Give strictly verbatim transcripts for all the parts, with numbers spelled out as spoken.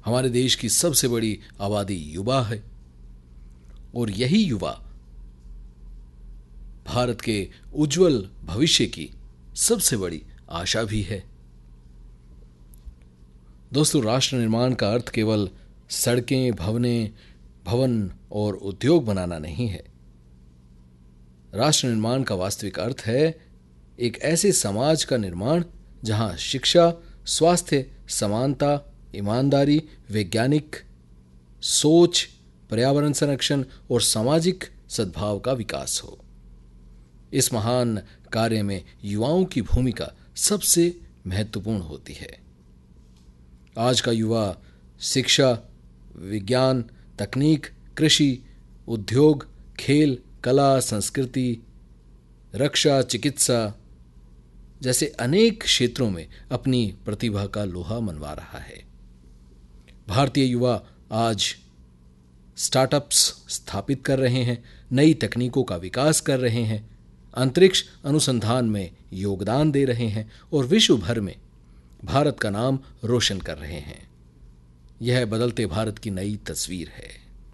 हमारे देश की सबसे बड़ी आबादी युवा है और यही युवा भारत के उज्जवल भविष्य की सबसे बड़ी आशा भी है। दोस्तों, राष्ट्र निर्माण का अर्थ केवल सड़कें, भवनें, भवन और उद्योग बनाना नहीं है। राष्ट्र निर्माण का वास्तविक अर्थ है एक ऐसे समाज का निर्माण जहां शिक्षा, स्वास्थ्य, समानता, ईमानदारी, वैज्ञानिक सोच, पर्यावरण संरक्षण और सामाजिक सद्भाव का विकास हो। इस महान कार्य में युवाओं की भूमिका सबसे महत्वपूर्ण होती है। आज का युवा शिक्षा, विज्ञान, तकनीक, कृषि, उद्योग, खेल, कला, संस्कृति, रक्षा, चिकित्सा जैसे अनेक क्षेत्रों में अपनी प्रतिभा का लोहा मनवा रहा है। भारतीय युवा आज स्टार्टअप्स स्थापित कर रहे हैं, नई तकनीकों का विकास कर रहे हैं, अंतरिक्ष अनुसंधान में योगदान दे रहे हैं और विश्व भर में भारत का नाम रोशन कर रहे हैं। यह बदलते भारत की नई तस्वीर है।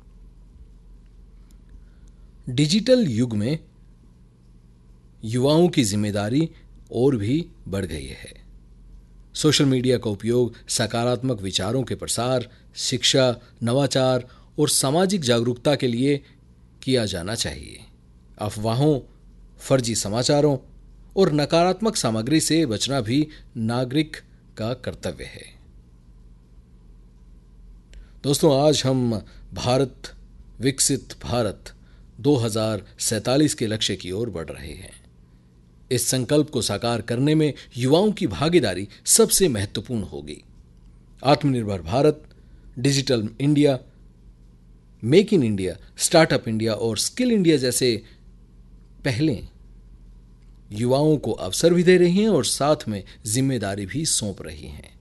डिजिटल युग में युवाओं की जिम्मेदारी और भी बढ़ गई है। सोशल मीडिया का उपयोग सकारात्मक विचारों के प्रसार, शिक्षा, नवाचार और सामाजिक जागरूकता के लिए किया जाना चाहिए। अफवाहों, फर्जी समाचारों और नकारात्मक सामग्री से बचना भी नागरिक का कर्तव्य है। दोस्तों, आज हम भारत विकसित भारत दो हज़ार सैंतालीस के लक्ष्य की ओर बढ़ रहे हैं। इस संकल्प को साकार करने में युवाओं की भागीदारी सबसे महत्वपूर्ण होगी। आत्मनिर्भर Bharat, digital India, make in India, startup India और स्किल इंडिया जैसे पहलें युवाओं को अवसर भी दे रही हैं और साथ में जिम्मेदारी भी सौंप रही हैं।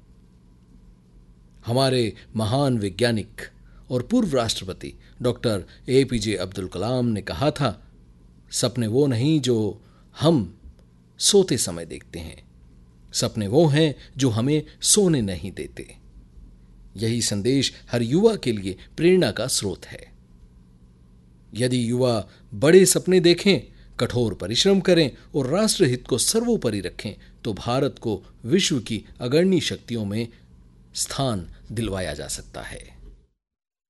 हमारे महान वैज्ञानिक और पूर्व राष्ट्रपति डॉक्टर ए पी जे अब्दुल कलाम ने कहा था, सपने वो नहीं जो हम सोते समय देखते हैं, सपने वो हैं जो हमें सोने नहीं देते। यही संदेश हर युवा के लिए प्रेरणा का स्रोत है। यदि युवा बड़े सपने देखें, कठोर परिश्रम करें और राष्ट्रहित को सर्वोपरि रखें तो भारत को विश्व की अग्रणी शक्तियों में स्थान दिलवाया जा सकता है।